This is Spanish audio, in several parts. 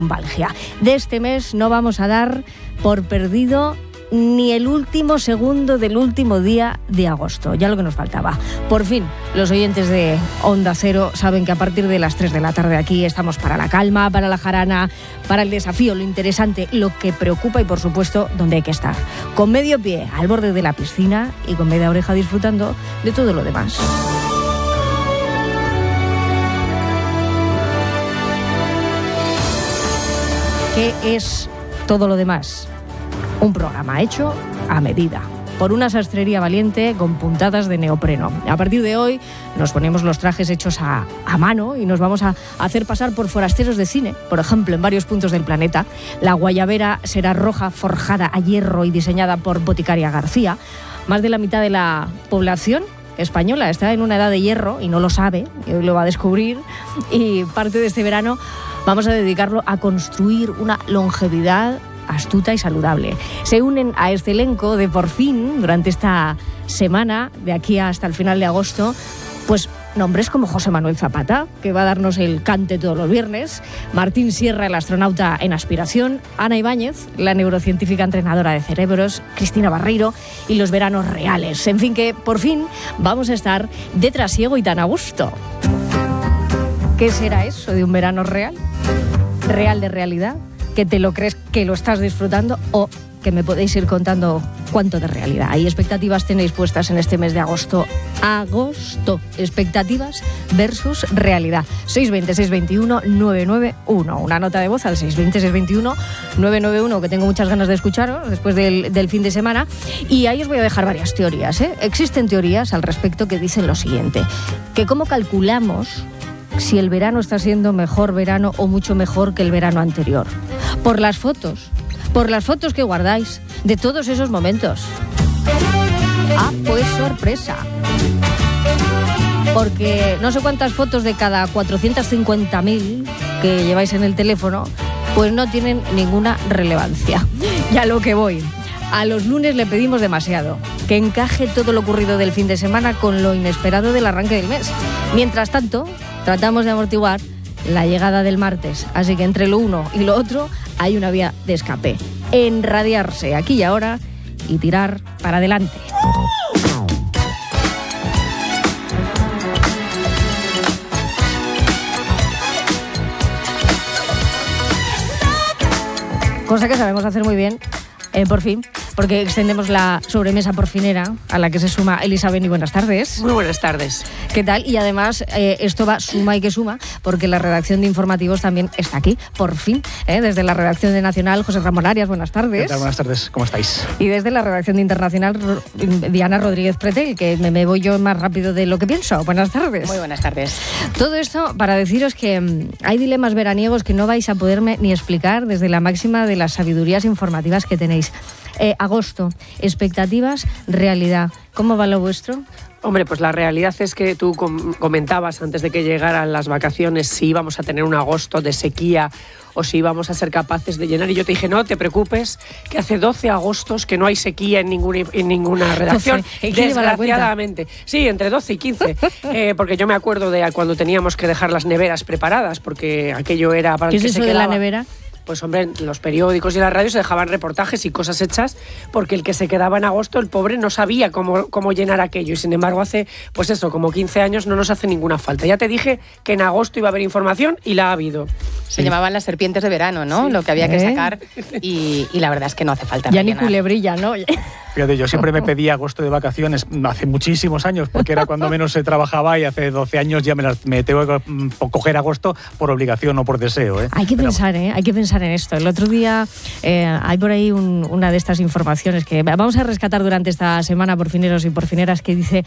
lumbalgia. De este mes no vamos a dar por perdido ni el último segundo del último día de agosto, ya lo que nos faltaba. Por fin, los oyentes de Onda Cero saben que a partir de las 3 de la tarde aquí estamos para la calma, para la jarana, para el desafío, lo interesante, lo que preocupa y, por supuesto, donde hay que estar. Con medio pie al borde de la piscina y con media oreja disfrutando de todo lo demás. ¿Qué es todo lo demás? Un programa hecho a medida, por una sastrería valiente con puntadas de neopreno. A partir de hoy nos ponemos los trajes hechos a mano y nos vamos a hacer pasar por forasteros de cine, por ejemplo, en varios puntos del planeta. La guayabera será roja, forjada a hierro y diseñada por Boticaria García. Más de la mitad de la población española está en una edad de hierro y no lo sabe, y hoy lo va a descubrir, y parte de este verano vamos a dedicarlo a construir una longevidad astuta y saludable. Se unen a este elenco de Por Fin durante esta semana, de aquí hasta el final de agosto, pues nombres como José Manuel Zapata, que va a darnos el cante todos los viernes, Martín Sierra, el astronauta en aspiración, Ana Ibáñez, la neurocientífica entrenadora de cerebros, Cristina Barreiro y los veranos reales. En fin, que por fin vamos a estar de trasiego y tan a gusto. ¿Qué será eso de un verano real? ¿Real de realidad? ¿Que te lo crees que lo estás disfrutando o que me podéis ir contando cuánto de realidad? ¿Hay expectativas tenéis puestas en este mes de agosto? Agosto. Expectativas versus realidad. 620-621-991. Una nota de voz al 620-621-991, que tengo muchas ganas de escucharos después del fin de semana. Y ahí os voy a dejar varias teorías, ¿eh? Existen teorías al respecto que dicen lo siguiente: que cómo calculamos si el verano está siendo mejor verano o mucho mejor que el verano anterior. Por las fotos que guardáis de todos esos momentos. Ah, pues sorpresa. Porque no sé cuántas fotos de cada 450.000 que lleváis en el teléfono, pues no tienen ninguna relevancia. Y a lo que voy. A los lunes le pedimos demasiado, que encaje todo lo ocurrido del fin de semana con lo inesperado del arranque del mes. Mientras tanto, tratamos de amortiguar la llegada del martes, así que entre lo uno y lo otro hay una vía de escape: enradiarse aquí y ahora y tirar para adelante. Cosa que sabemos hacer muy bien, por fin, porque extendemos la sobremesa porfinera a la que se suma Elisa Beni. Buenas tardes. Muy buenas tardes. ¿Qué tal? Y además esto va suma y que suma, porque la redacción de informativos también está aquí, por fin, desde la redacción de Nacional, José Ramón Arias. Buenas tardes. ¿Qué tal? Buenas tardes, ¿cómo estáis? Y desde la redacción de Internacional, Diana Rodríguez Pretel, que me voy yo más rápido de lo que pienso. Buenas tardes. Muy buenas tardes. Todo esto para deciros que hay dilemas veraniegos que no vais a poderme ni explicar desde la máxima de las sabidurías informativas que tenéis. Agosto, expectativas, realidad. ¿Cómo va lo vuestro? Hombre, pues la realidad es que tú comentabas antes de que llegaran las vacaciones si íbamos a tener un agosto de sequía o si íbamos a ser capaces de llenar. Y yo te dije, no te preocupes, que hace 12 agostos que no hay sequía en ninguna redacción, desgraciadamente. Sí, entre 12 y 15, porque yo me acuerdo de cuando teníamos que dejar las neveras preparadas, porque aquello era para el que se quedaba. ¿Qué es eso de la nevera? Pues hombre, los periódicos y las radios se dejaban reportajes y cosas hechas porque el que se quedaba en agosto, el pobre, no sabía cómo llenar aquello. Y sin embargo, hace, pues eso, como 15 años no nos hace ninguna falta. Ya te dije que en agosto iba a haber información y la ha habido. Se llamaban las serpientes de verano, ¿no? Sí. Lo que había que sacar y la verdad es que no hace falta. Ya ni culebrilla, ¿no? Fíjate, yo siempre me pedí agosto de vacaciones hace muchísimos años, porque era cuando menos se trabajaba, y hace 12 años ya me tengo que coger agosto por obligación o por deseo. Hay que pensar en esto. El otro día hay por ahí una de estas informaciones que vamos a rescatar durante esta semana, porfineros y porfineras, que dice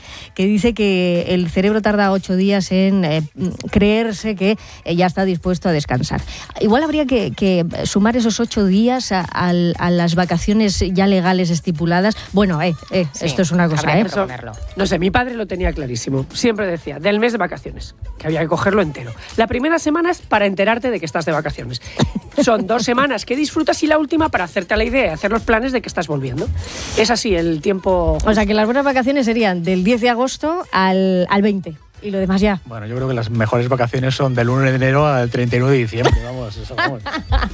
que el cerebro tarda 8 días en creerse que ya está dispuesto a descansar. Igual habría que sumar esos 8 días a las vacaciones ya legales estipuladas. Bueno, sí, esto es una cosa, No sé, mi padre lo tenía clarísimo. Siempre decía, del mes de vacaciones, que había que cogerlo entero. La primera semana es para enterarte de que estás de vacaciones. Son 2 semanas que disfrutas y la última para hacerte la idea, hacer los planes de que estás volviendo. Es así el tiempo. O sea, que las buenas vacaciones serían del 10 de agosto al 20. y lo demás ya. Bueno, yo creo que las mejores vacaciones son del 1 de enero al 31 de diciembre, vamos, eso, vamos.